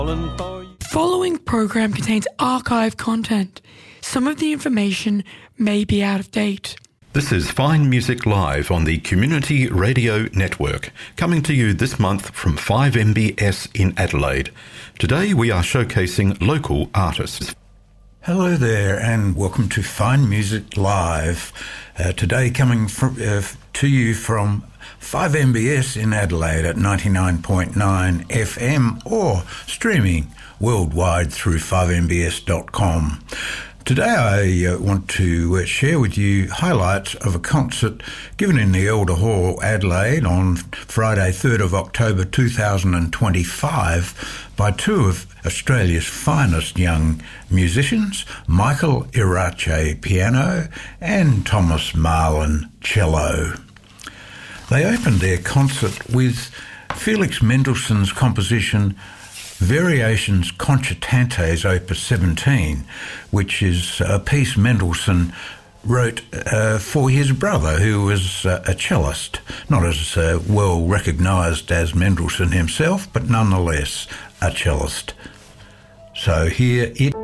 Following program contains archive content. Some of the information may be out of date. This is Fine Music Live on the Community Radio Network, coming to you this month from 5MBS in Adelaide. Today we are showcasing local artists. Hello there and welcome to Fine Music Live. Today coming to you from 5MBS in Adelaide at 99.9 FM or streaming worldwide through 5mbs.com. Today I want to share with you highlights of a concert given in the Elder Hall, Adelaide on Friday 3rd of October 2025 by two of Australia's finest young musicians, Michael Irache piano and Thomas Marlin cello. They opened their concert with Felix Mendelssohn's composition Variations Concertantes Opus 17, which is a piece Mendelssohn wrote for his brother, who was a cellist, not as well recognised as Mendelssohn himself, but nonetheless a cellist. So here it